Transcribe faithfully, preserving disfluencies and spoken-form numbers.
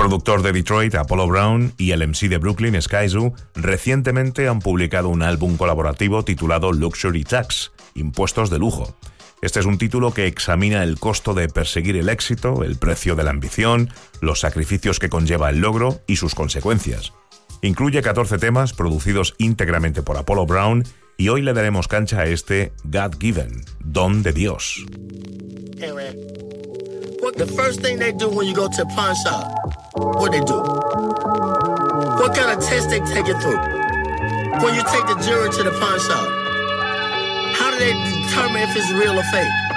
productor de Detroit, Apollo Brown, y el M C de Brooklyn, Skyzoo, recientemente han publicado un álbum colaborativo titulado Luxury Tax, Impuestos de Lujo. Este es un título que examina el costo de perseguir el éxito, el precio de la ambición, los sacrificios que conlleva el logro y sus consecuencias. Incluye catorce temas producidos íntegramente por Apollo Brown y hoy le daremos cancha a este God Given, Don de Dios. Hey man, what the first thing they do when you go to a pawn shop? What they do? What kind of test they take it through? When you take the jewelry to the pawn shop, how do they determine if it's real or fake?